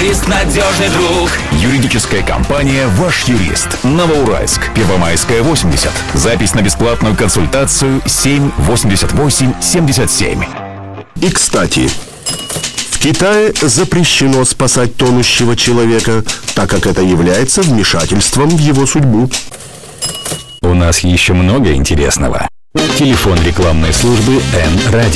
юрист, надежный друг. Юридическая компания «Ваш юрист». Новоуральск, Первомайская, 80. Запись на бесплатную консультацию 788-77. И, кстати, в Китае запрещено спасать тонущего человека, так как это является вмешательством в его судьбу. У нас еще много интересного. Телефон рекламной службы Н-Радио.